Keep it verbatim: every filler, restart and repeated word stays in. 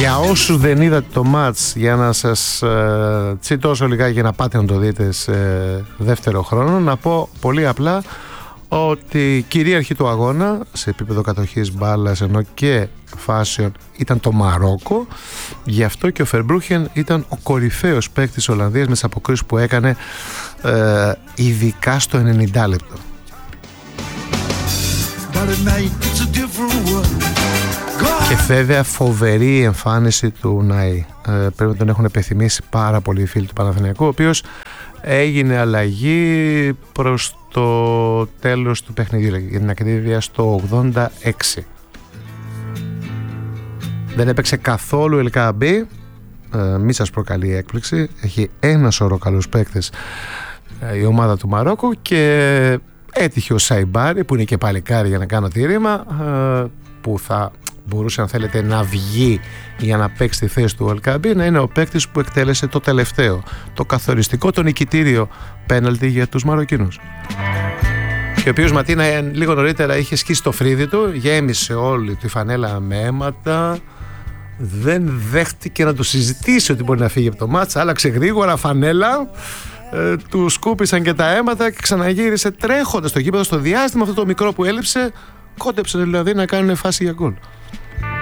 Για όσους δεν είδατε το μάτς, για να σας ε, τσιτώσω λιγάκι για να πάτε να το δείτε σε δεύτερο χρόνο, να πω πολύ απλά ότι κυρίαρχη του αγώνα σε επίπεδο κατοχής μπάλας ενώ και φάσεων ήταν το Μαρόκο. Γι' αυτό και ο Φερμπρούχεν ήταν ο κορυφαίος παίκτης της Ολλανδίας με τις αποκρίσεις που έκανε, ε, ειδικά στο ενενήντα λεπτό. Και βέβαια φοβερή εμφάνιση του Νάι. Ε, πρέπει να τον έχουν επιθυμήσει πάρα πολύ οι φίλοι του Παναθηναϊκού, ο οποίος έγινε αλλαγή προς το τέλος του παιχνιδιού, για την ακρίβεια στο ογδόντα έξι. Δεν έπαιξε καθόλου Ελκαμπή, ε, μη σας προκαλεί έκπληξη. Έχει ένα σωρό καλούς παίκτες ε, η ομάδα του Μαρόκου και έτυχε ο Σαϊμπάρη, που είναι και παλικάρι για να κάνω τη ρήμα, ε, που θα μπορούσε, αν θέλετε, να βγει για να παίξει τη θέση του Ελκαμπή, να είναι ο παίκτης που εκτέλεσε το τελευταίο, το καθοριστικό, το νικητήριο πέναλτι για τους Μαροκινούς. Και ο οποίος Ματίνα λίγο νωρίτερα είχε σκίσει το φρύδι του, γέμισε όλη τη φανέλα με αίματα, δεν δέχτηκε να το συζητήσει ότι μπορεί να φύγει από το μάτς, άλλαξε γρήγορα φανέλα, ε, του σκούπισαν και τα αίματα και ξαναγύρισε τρέχοντας στο γήπεδο. Στο διάστημα αυτό το μικρό που έλειψε, κόντεψε δηλαδή να κάνουν φάση για γκολ.